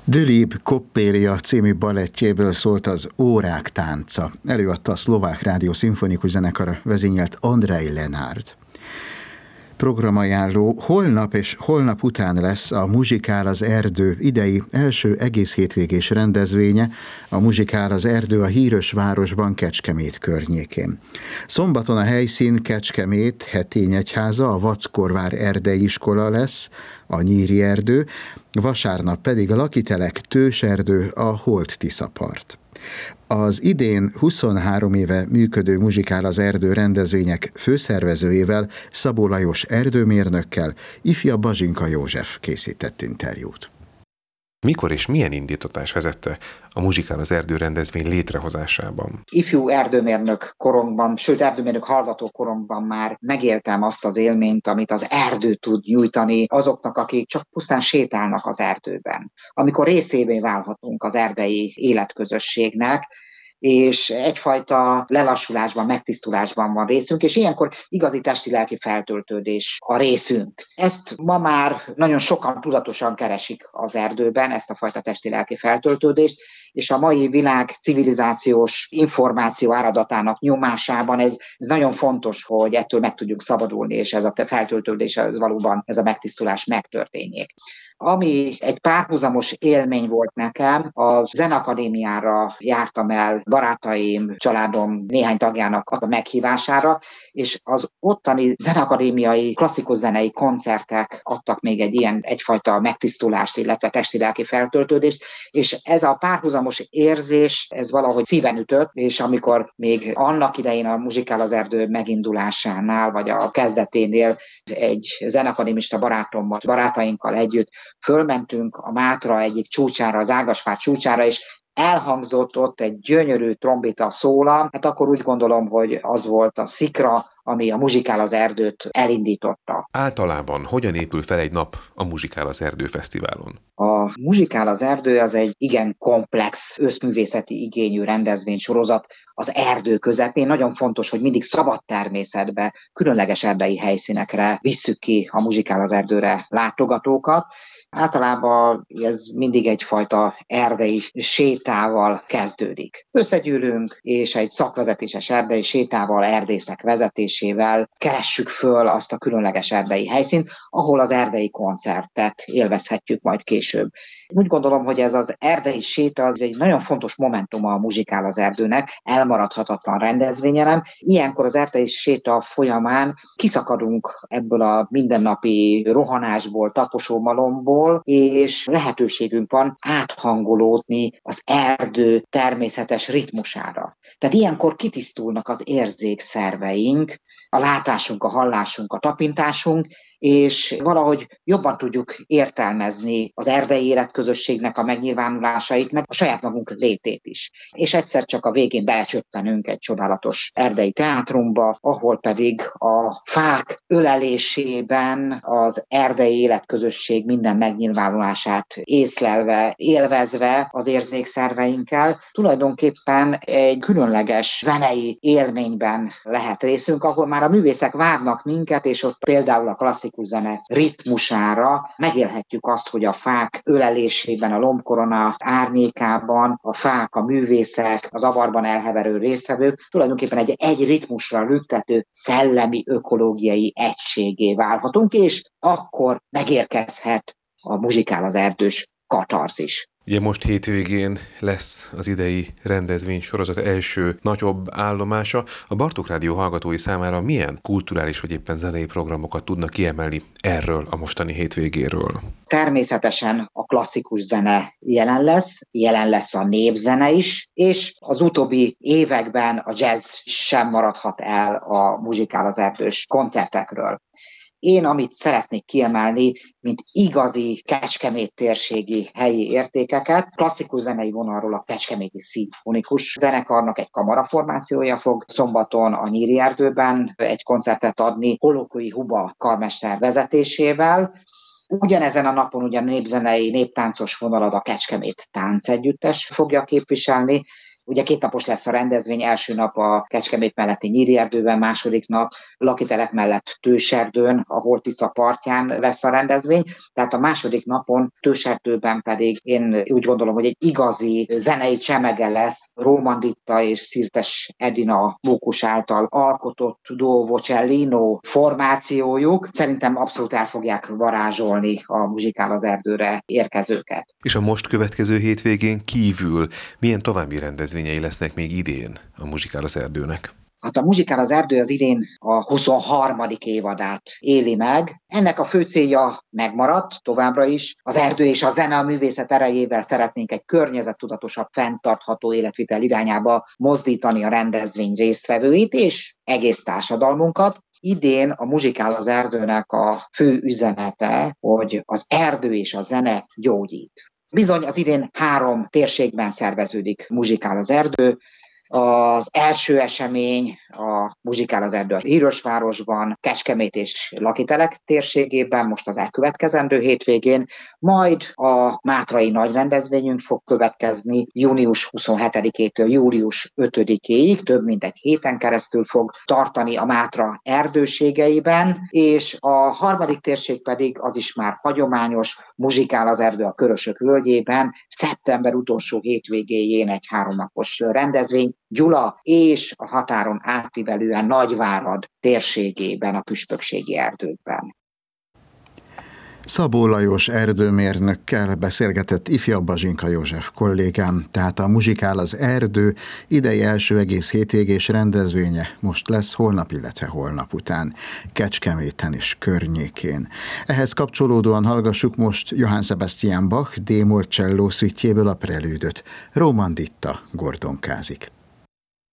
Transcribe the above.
Dölib Koppélia című balettjéből szólt az Órák tánca. Előadta a Szlovák Rádió Szimfonikus Zenekar vezényelt Andrej Lenárd. Programajánló: holnap és holnap után lesz a Muzsikál az erdő idei első egész hétvégés rendezvénye, a Muzsikál az erdő a híres városban, Kecskemét környékén. Szombaton a helyszín Kecskemét Hetényegyháza, a Vackorvár erdei iskola lesz, a Nyíri erdő, vasárnap pedig a Lakitelek Tőserdő, a Holt-Tisza part. Az idén 23 éve működő Muzsikál az erdő rendezvények főszervezőjével, Szabó Lajos erdőmérnökkel ifjabb Bazsinka József készített interjút. Mikor és milyen indítatás vezette a Muzsikál az erdő rendezvény létrehozásában? Ifjú erdőmérnök koromban, sőt erdőmérnök hallgató koromban már megéltem azt az élményt, amit az erdő tud nyújtani azoknak, akik csak pusztán sétálnak az erdőben. Amikor részévé válhatunk az erdei életközösségnek, és egyfajta lelassulásban, megtisztulásban van részünk, és ilyenkor igazi testi-lelki feltöltődés a részünk. Ezt ma már nagyon sokan tudatosan keresik az erdőben, ezt a fajta testi-lelki feltöltődést, és a mai világ civilizációs információ áradatának nyomásában ez nagyon fontos, hogy ettől meg tudjunk szabadulni, és ez a feltöltődés, ez valóban ez a megtisztulás megtörténjék. Ami egy párhuzamos élmény volt nekem, a Zenakadémiára jártam el barátaim, családom néhány tagjának a meghívására, és az ottani zenakadémiai klasszikus zenei koncertek adtak még egyfajta megtisztulást, illetve testi-lelki feltöltődést, és ez a párhuzamos érzés, ez valahogy szíven ütött, és amikor még annak idején a Muzsikál az erdő megindulásánál, vagy a kezdeténél egy zenakadémista barátainkkal együtt fölmentünk a Mátra egyik csúcsára, az Ágasvár csúcsára, és elhangzott ott egy gyönyörű trombita szólam, hát akkor úgy gondolom, hogy az volt a szikra, ami a Muzsikál az erdőt elindította. Általában hogyan épül fel egy nap a Muzsikál az erdő fesztiválon? A Muzsikál az erdő az egy igen komplex, összművészeti igényű rendezvénysorozat az erdő közepén. Nagyon fontos, hogy mindig szabad természetbe, különleges erdei helyszínekre visszük ki a Muzsikál az erdőre látogatókat. Általában ez mindig egyfajta erdei sétával kezdődik. Összegyűlünk, és egy szakvezetéses erdei sétával, erdészek vezetésével keressük föl azt a különleges erdei helyszínt, ahol az erdei koncertet élvezhetjük majd később. Úgy gondolom, hogy ez az erdei séta az egy nagyon fontos momentuma a Muzsikál az erdőnek, elmaradhatatlan rendezvényelem. Ilyenkor az erdei séta folyamán kiszakadunk ebből a mindennapi rohanásból, taposómalomból, és lehetőségünk van áthangolódni az erdő természetes ritmusára. Tehát ilyenkor kitisztulnak az érzékszerveink, a látásunk, a hallásunk, a tapintásunk, és valahogy jobban tudjuk értelmezni az erdei életközösségnek a megnyilvánulásait, meg a saját magunk létét is. És egyszer csak a végén belecsöppenünk egy csodálatos erdei teátrumba, ahol pedig a fák ölelésében az erdei életközösség minden megnyilvánulását észlelve, élvezve az érzékszerveinkkel, tulajdonképpen egy különleges zenei élményben lehet részünk, ahol már a művészek várnak minket, és ott például a klasszikus zene ritmusára megélhetjük azt, hogy a fák ölelésében, a lombkorona árnyékában a fák, a művészek, az avarban elheverő résztvevők tulajdonképpen egy ritmusra lüktető szellemi, ökológiai egységé válhatunk, és akkor megérkezhet a Muzsikál az erdős katarzis. Ugye most hétvégén lesz az idei rendezvény sorozat első nagyobb állomása. A Bartók Rádió hallgatói számára milyen kulturális vagy éppen zenei programokat tudnak kiemelni erről a mostani hétvégéről? Természetesen a klasszikus zene jelen lesz a népzene is, és az utóbbi években a jazz sem maradhat el a Muzsikál az erdős koncertekről. Én, amit szeretnék kiemelni, mint igazi kecskemét térségi helyi értékeket, klasszikus zenei vonalról a Kecskeméti Szimfonikus Zenekarnak egy kamaraformációja fog szombaton a Nyíri erdőben egy koncertet adni Holokui Huba karmester vezetésével. Ugyanezen a napon ugyan népzenei, néptáncos vonalat a Kecskemét Táncegyüttes fogja képviselni, Ugye 2 napos lesz a rendezvény, első nap a Kecskemét melletti Nyíri erdőben, második nap lakitelek mellett Tőserdőn, a Holt-Tisza partján lesz a rendezvény. Tehát a második napon Tőserdőben pedig én úgy gondolom, hogy egy igazi zenei csemege lesz Róman Ditta és Szirtes Edina Mókus által alkotott Duo Vocellino formációjuk. Szerintem abszolút el fogják varázsolni a Muzsikál az erdőre érkezőket. És a most következő hétvégén kívül milyen további rendezvényei lesznek még idén a Muzsikál az erdőnek? Hát a Muzsikál az erdő az idén a 23. évadát éli meg. Ennek a fő célja megmaradt továbbra is. Az erdő és a zene a művészet erejével szeretnénk egy környezettudatosabb, fenntartható életvitel irányába mozdítani a rendezvény résztvevőit és egész társadalmunkat. Idén a Muzsikál az erdőnek a fő üzenete, hogy az erdő és a zene gyógyít. Bizony az idén 3 térségben szerveződik Muzsikál az erdő. Az első esemény a Muzsikál az erdő a Hírösvárosban, Kecskemét és Lakitelek térségében, most az elkövetkezendő hétvégén, majd a mátrai nagy rendezvényünk fog következni június 27-től július 5-ig, több mint egy héten keresztül fog tartani a Mátra erdőségeiben, és a harmadik térség pedig az is már hagyományos Muzsikál az erdő a Körösök völgyében, szeptember utolsó hétvégéjén egy 3 napos rendezvény, Gyula és a határon átívelően Nagyvárad térségében, a püspökségi erdőkben. Szabó Lajos erdőmérnökkel beszélgetett ifjabb Bazsinka József kollégám, tehát a Muzsikál az erdő idei első egész hétvégés rendezvénye most lesz holnap, illetve holnap után Kecskeméten és környékén. Ehhez kapcsolódóan hallgassuk most Johann Sebastian Bach D-moll cselló szüitjéből a prelűdöt. Róman Ditta gordonkázik.